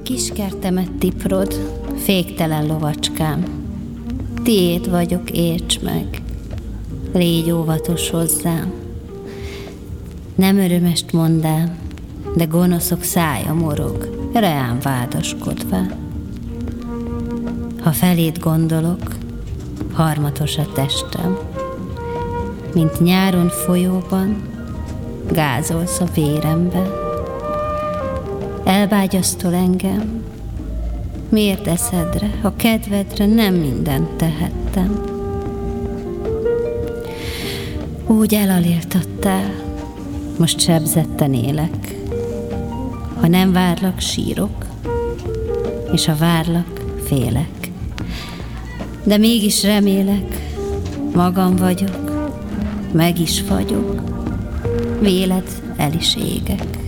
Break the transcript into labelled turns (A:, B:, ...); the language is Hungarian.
A: Kiskertemet tiprod, féktelen lovacskám. Tiéd vagyok, érts meg, légy óvatos hozzám. Nem örömest mondám, de gonoszok szája morog, reám vádaskodvá. Ha feléd gondolok, harmatos a testem, mint nyáron folyóban gázolsz a vérembe. Elvágyasztol engem, miért eszedre, a kedvedre nem mindent tehettem. Úgy elaléltattál, most sebzetten élek. Ha nem várlak, sírok, és ha várlak, félek. De mégis remélek, magam vagyok, meg is vagyok, véled el is égek.